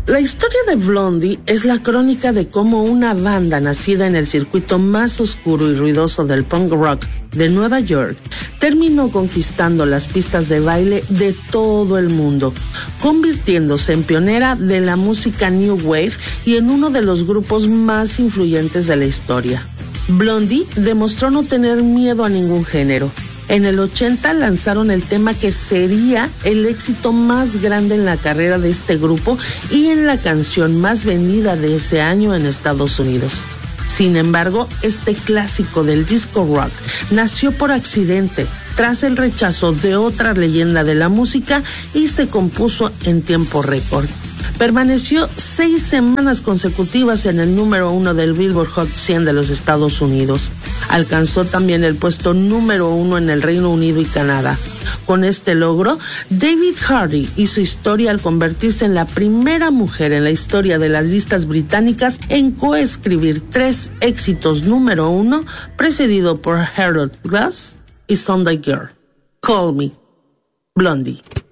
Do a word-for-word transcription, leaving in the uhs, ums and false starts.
La historia de Blondie es la crónica de cómo una banda nacida en el circuito más oscuro y ruidoso del punk rock de Nueva York terminó conquistando las pistas de baile de todo el mundo, convirtiéndose en pionera de la música New Wave y en uno de los grupos más influyentes de la historia. Blondie demostró no tener miedo a ningún género. En el ochenta lanzaron el tema que sería el éxito más grande en la carrera de este grupo y en la canción más vendida de ese año en Estados Unidos. Sin embargo, este clásico del disco rock nació por accidente, tras el rechazo de otra leyenda de la música y se compuso en tiempo récord. Permaneció seis semanas consecutivas en el número uno del Billboard Hot cien de los Estados Unidos. Alcanzó también el puesto número uno en el Reino Unido y Canadá. Con este logro, David Hardy hizo historia al convertirse en la primera mujer en la historia de las listas británicas en coescribir tres éxitos número uno, precedido por Harold Glass y Sunday Girl. Call Me, Blondie.